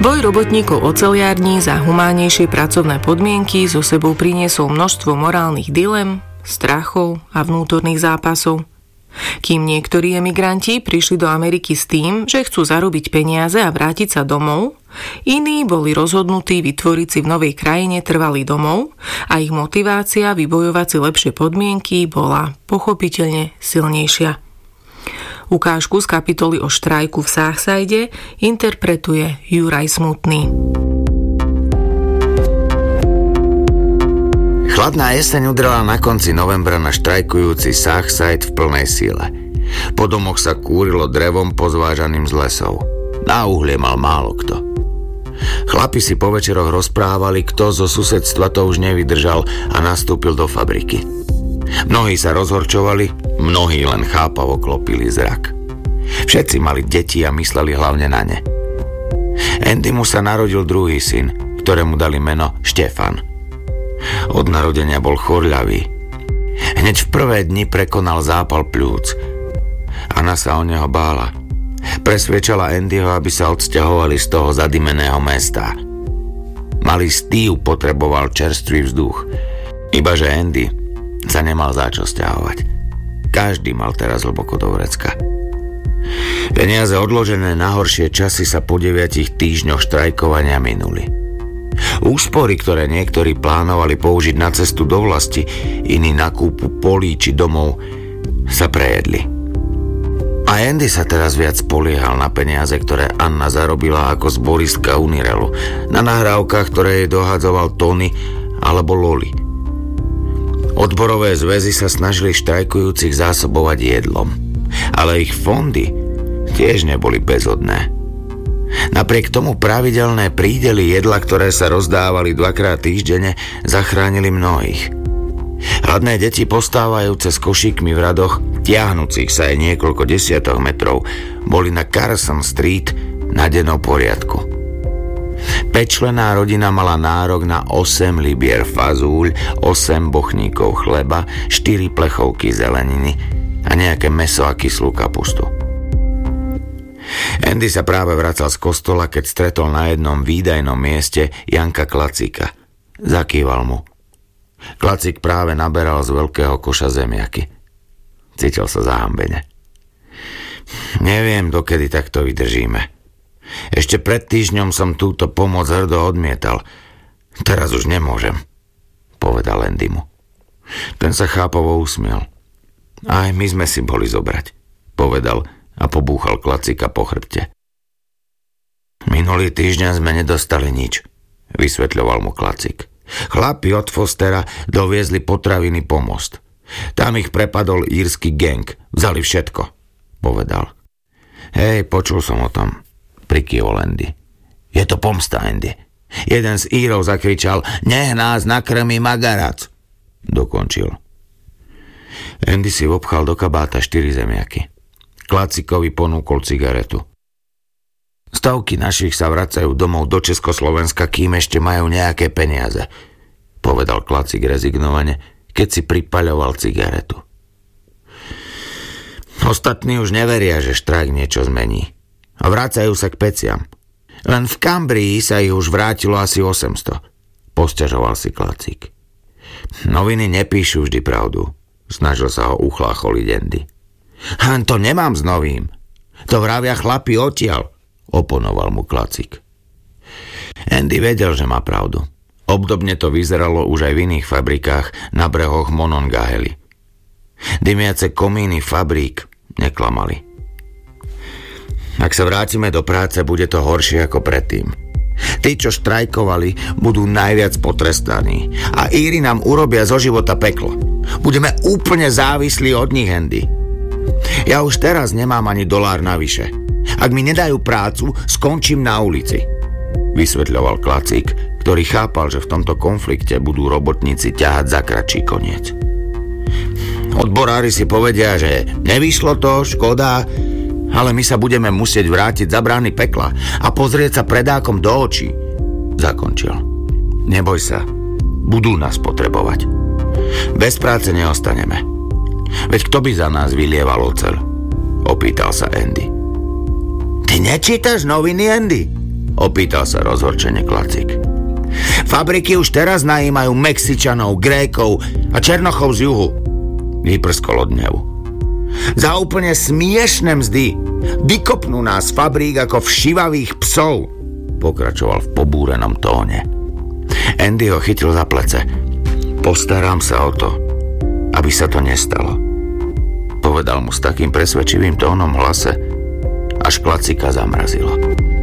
Boj robotníkov oceliarní za humánnejšie pracovné podmienky so sebou priniesol množstvo morálnych dilem, strachov a vnútorných zápasov. Kým niektorí emigranti prišli do Ameriky s tým, že chcú zarobiť peniaze a vrátiť sa domov, iní boli rozhodnutí vytvoriť si v novej krajine trvalý domov a ich motivácia vybojovať si lepšie podmienky bola pochopiteľne silnejšia. Ukážku z kapitoly o štrajku v Southside interpretuje Juraj Smutný. Chladná jeseň udrela na konci novembra na štrajkujúci Southside v plnej síle. Po domoch sa kúrilo drevom pozvážaným z lesov. Na uhlie mal málo kto. Chlapi si po večeroch rozprávali, kto zo susedstva to už nevydržal a nastúpil do fabriky. Mnohí sa rozhorčovali, mnohí len chápavo klopili zrak. Všetci mali deti a mysleli hlavne na ne. Andymu sa narodil druhý syn, ktorému dali meno Štefan. Od narodenia bol chorľavý. Hneď v prvé dni prekonal zápal pľúc. Anna sa o neho bála. Presviečala Andyho, aby sa odsťahovali z toho zadimeného mesta. Malý Steve potreboval čerstvý vzduch. Ibaže Andy sa nemal za čo sťahovať. Každý mal teraz hlboko do vrecka. Peniaze odložené na horšie časy sa po 9 týždňoch štrajkovania minuli. Úspory, ktoré niektorí plánovali použiť na cestu do vlasti, iní na kúpu polí či domov, sa prejedli. A Andy sa teraz viac spoliehal na peniaze, ktoré Anna zarobila ako zboristka Unirelu, na nahrávkach, ktoré jej dohadzoval Tony alebo Loli. Odborové zväzy sa snažili štrajkujúcich zásobovať jedlom, ale ich fondy tiež neboli bezodné. Napriek tomu pravidelné prídely jedla, ktoré sa rozdávali 2-krát týždenne, zachránili mnohých. Hladné deti postávajúce s košíkmi v radoch, tiahnúcich sa aj niekoľko desiatok metrov, boli na Carson Street na dennom poriadku. 5-členná rodina mala nárok na 8 libier fazúľ, 8 bochníkov chleba, 4 plechovky zeleniny a nejaké mäso a kyslú kapustu. Andy sa práve vracal z kostola, keď stretol na jednom výdajnom mieste Janka Klacíka. Zakýval mu. Klacík práve naberal z veľkého koša zemiaky. Cítil sa zahambene. Neviem, dokedy takto vydržíme. Ešte pred týždňom som túto pomoc hrdo odmietal. Teraz už nemôžem, povedal Andymu. Ten sa chápavo usmiel. Aj my sme si boli zobrať, povedal a pobúchal Klacíka po chrbte. Minulý týždeň sme nedostali nič, vysvetľoval mu Klacík. Chlapi od Fostera doviezli potraviny po most. Tam ich prepadol írsky gang, vzali všetko, povedal. Hej, počul som o tom, prikyvol Andy. Je to pomsta, Andy. Jeden z Írov zakričal, nech nás nakrmí magarac, dokončil. Andy si vopchal do kabáta 4 zemiaky. Klacíkovi ponúkol cigaretu. Stovky našich sa vracajú domov do Československa, kým ešte majú nejaké peniaze, povedal Klacík rezignovane, keď si pripaľoval cigaretu. Ostatní už neveria, že štrajk niečo zmení a vracajú sa k peciam. Len v Kambrii sa ich už vrátilo asi 800, posťažoval si Klacík. Noviny nepíšu vždy pravdu, snažil sa ho uchlácholiť Andy. To nemám s novým. To vravia chlapi odtiaľ, oponoval mu Klacík. Andy vedel, že má pravdu. Obdobne to vyzeralo už aj v iných fabrikách na brehoch Monongahely. Dymiace komíny fabrík neklamali. Ak sa vrátime do práce, bude to horšie ako predtým. Tí, čo štrajkovali, budú najviac potrestaní a Íri nám urobia zo života peklo. Budeme úplne závislí od nich, Andy. Ja už teraz nemám ani $1 navyše. Ak mi nedajú prácu, skončím na ulici, vysvetľoval Klacík, ktorý chápal, že v tomto konflikte budú robotníci ťahať za kratší koniec. Odborári si povedia, že nevyšlo to, škoda, ale my sa budeme musieť vrátiť za brány pekla a pozrieť sa predákom do očí, zakončil. Neboj sa, budú nás potrebovať. Bez práce neostaneme. Veď kto by za nás vylieval oceľ? Opýtal sa Andy. Ty nečítaš noviny, Andy? Opýtal sa rozhorčene Klacik. Fabriky už teraz najímajú Mexičanov, Grékov a Černochov z juhu. Vyprskol od hnevu. Za úplne smiešne mzdy. Vykopnú nás z fabrík ako všivavých psov, pokračoval v pobúrenom tóne. Andy ho chytil za plece. Postaram sa o to, aby sa to nestalo, povedal mu s takým presvedčivým tónom v hlase, až Klacika zamrazilo.